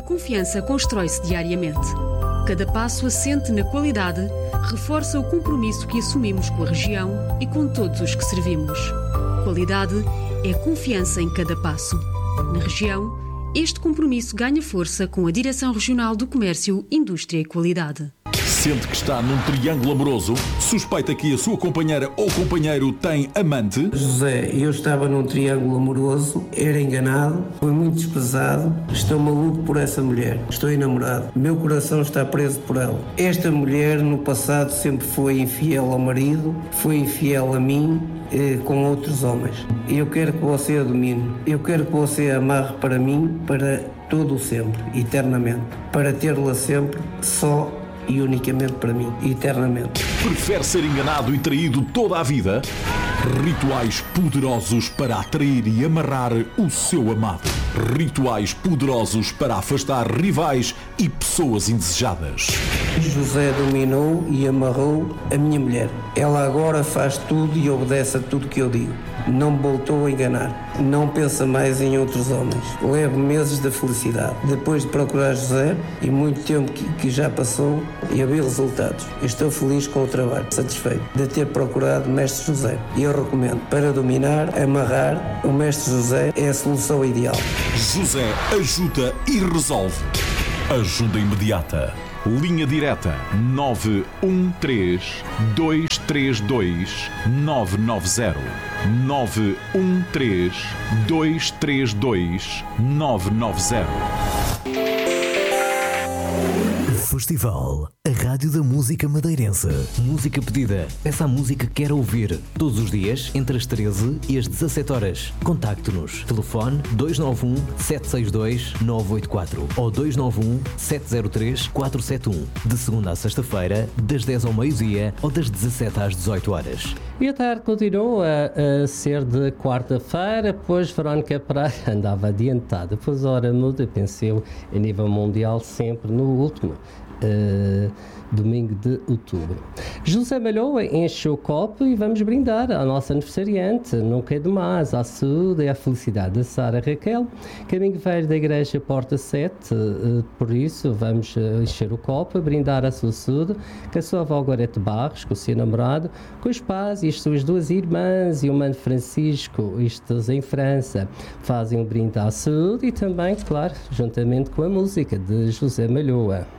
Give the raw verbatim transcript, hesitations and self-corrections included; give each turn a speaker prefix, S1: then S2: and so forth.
S1: confiança constrói-se diariamente. Cada passo assente na qualidade reforça o compromisso que assumimos com a região e com todos os que servimos. Qualidade é confiança em cada passo. Na região, este compromisso ganha força com a Direção Regional do Comércio, Indústria e Qualidade.
S2: Sente que está num triângulo amoroso? Suspeita que a sua companheira ou companheiro tem amante?
S3: José, eu estava num triângulo amoroso, era enganado, fui muito desprezado, estou maluco por essa mulher, estou enamorado, meu coração está preso por ela. Esta mulher no passado sempre foi infiel ao marido, foi infiel a mim, eh, com outros homens. Eu quero que você a domine, eu quero que você a amarre para mim, para todo o sempre, eternamente, para tê-la sempre só e unicamente para mim, eternamente.
S2: Prefere ser enganado e traído toda a vida? Rituais poderosos para atrair e amarrar o seu amado. Rituais poderosos para afastar rivais e pessoas indesejadas.
S3: José dominou e amarrou a minha mulher. Ela agora faz tudo e obedece a tudo que eu digo. Não me voltou a enganar. Não pensa mais em outros homens. Levo meses de felicidade. Depois de procurar José, e muito tempo que, que já passou, e haver resultados. Estou feliz com o trabalho, satisfeito de ter procurado Mestre José. E eu recomendo, para dominar, amarrar, o Mestre José é a solução ideal.
S2: José ajuda e resolve. Ajuda imediata. Linha direta nove um três, dois três dois, nove nove zero. nove um três, dois três dois, nove nove zero.
S4: Festival, a rádio da música madeirense. Música pedida. Peça a música que quer ouvir. Todos os dias, entre as treze e as dezassete horas. Contacte-nos. Telefone dois nove um, sete seis dois, nove oito quatro ou dois nove um, sete zero três, quatro sete um. De segunda a sexta-feira, das dez ao meio-dia ou das dezassete às dezoito horas.
S5: E a tarde continua a ser de quarta-feira, pois Verónica Pereira andava adiantada. Pois ora, muda, pensei eu, a nível mundial, sempre no último uh, domingo de outubro. José Malhoa enche o copo e vamos brindar à nossa aniversariante. Nunca é demais, à saúde e à felicidade da Sara Raquel, caminho velho da Igreja Porta sete, uh, por isso vamos uh, encher o copo, brindar à sua saúde, com a sua avó Gorete Barros, com o seu namorado, com os pais e as suas duas irmãs e o mano Francisco, estes em França, fazem um brinde à saúde e também, claro, juntamente com a música de José Malhoa.